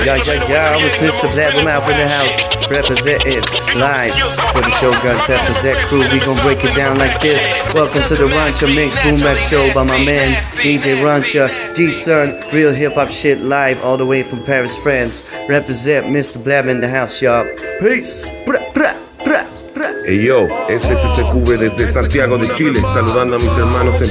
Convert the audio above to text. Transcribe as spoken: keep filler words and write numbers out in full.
Yeah, yeah, yeah, I was Mister Blabbermouth in the house, representing live for the Shoguns F Z crew. We gon' break it down like this. Welcome to the Rancha Mix Boom Bap Show by my man D J Rancha, G-Sun, real hip hop shit live all the way from Paris, France. Represent Mister Blab in the house, y'all. Peace. Bra, bra, bra, bra. Hey yo, S S C V desde Santiago de Chile, saludando a mis hermanos en